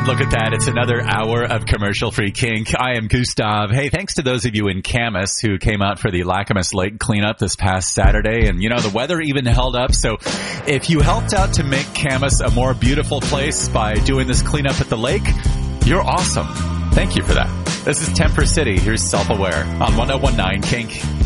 Look at that. It's another hour of commercial-free kink. I am Gustav. Hey, thanks to those of you in Camas who came out for the Lacamas Lake cleanup this past Saturday. And, the weather even held up. So if you helped out to make Camas a more beautiful place by doing this cleanup at the lake, you're awesome. Thank you for that. This is Temper City. Here's Self-Aware on 101.9 Kink.